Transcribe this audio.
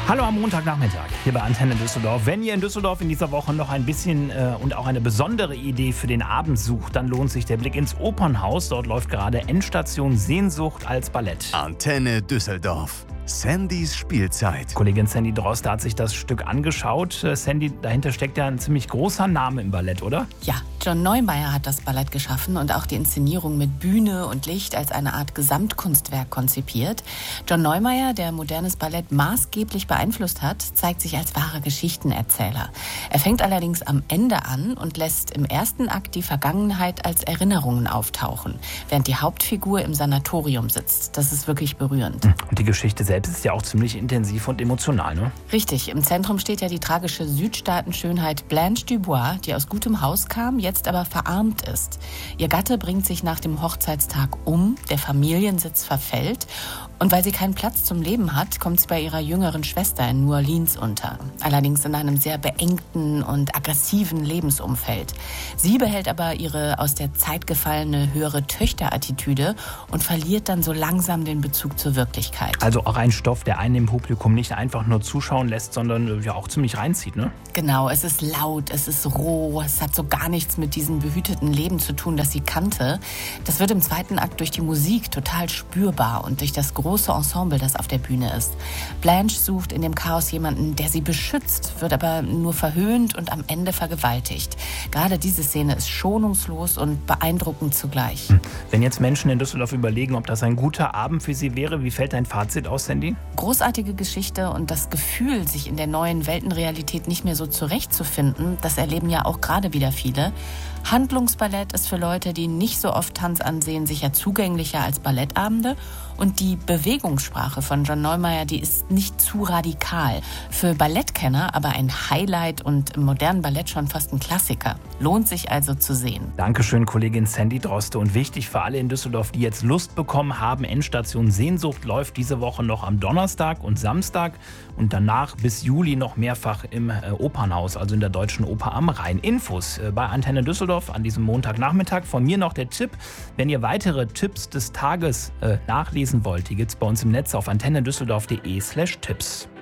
Hallo am Montagnachmittag hier bei Antenne Düsseldorf. Wenn ihr in Düsseldorf in dieser Woche noch ein bisschen und auch eine besondere Idee für den Abend sucht, dann lohnt sich der Blick ins Opernhaus. Dort läuft gerade Endstation Sehnsucht als Ballett. Antenne Düsseldorf. Sandys Spielzeit. Kollegin Sandy Droste hat sich das Stück angeschaut. Sandy, dahinter steckt ja ein ziemlich großer Name im Ballett, oder? Ja, John Neumeier hat das Ballett geschaffen und auch die Inszenierung mit Bühne und Licht als eine Art Gesamtkunstwerk konzipiert. John Neumeier, der modernes Ballett maßgeblich beeinflusst hat, zeigt sich als wahrer Geschichtenerzähler. Er fängt allerdings am Ende an und lässt im ersten Akt die Vergangenheit als Erinnerungen auftauchen, während die Hauptfigur im Sanatorium sitzt. Das ist wirklich berührend. Und die Geschichte selbst ist ja auch ziemlich intensiv und emotional, ne? Richtig, im Zentrum steht ja die tragische Südstaatenschönheit Blanche Dubois, die aus gutem Haus kam, jetzt aber verarmt ist. Ihr Gatte bringt sich nach dem Hochzeitstag um, der Familiensitz verfällt und weil sie keinen Platz zum Leben hat, kommt sie bei ihrer jüngeren Schwester in New Orleans unter. Allerdings in einem sehr beengten und aggressiven Lebensumfeld. Sie behält aber ihre aus der Zeit gefallene höhere Töchterattitüde und verliert dann so langsam den Bezug zur Wirklichkeit. Also auch ein Stoff, der einen im Publikum nicht einfach nur zuschauen lässt, sondern ja auch ziemlich reinzieht, ne? Genau, es ist laut, es ist roh, es hat so gar nichts mit diesem behüteten Leben zu tun, das sie kannte. Das wird im zweiten Akt durch die Musik total spürbar und durch das große Ensemble, das auf der Bühne ist. Blanche sucht in dem Chaos jemanden, der sie beschützt, wird aber nur verhöhnt und am Ende vergewaltigt. Gerade diese Szene ist schonungslos und beeindruckend zugleich. Wenn jetzt Menschen in Düsseldorf überlegen, ob das ein guter Abend für sie wäre, wie fällt dein Fazit aus, Sandy? Großartige Geschichte und das Gefühl, sich in der neuen Weltenrealität nicht mehr so zurechtzufinden, das erleben ja auch gerade wieder viele. Handlungsballett ist für Leute, die nicht so oft Tanz ansehen, sicher zugänglicher als Ballettabende. Und die Bewegungssprache von John Neumeier, die ist nicht zu radikal. Für Ballettkenner aber ein Highlight und im modernen Ballett schon fast ein Klassiker. Lohnt sich also zu sehen. Dankeschön, Kollegin Sandy Droste. Und wichtig für alle in Düsseldorf, die jetzt Lust bekommen haben, Endstation Sehnsucht läuft diese Woche noch am Donnerstag und Samstag und danach bis Juli noch mehrfach im Opernhaus, also in der Deutschen Oper am Rhein. Infos bei Antenne Düsseldorf an diesem Montagnachmittag. Von mir noch der Tipp, wenn ihr weitere Tipps des Tages nachlesen wollt, die gibt's bei uns im Netz auf antennedüsseldorf.de/Tipps.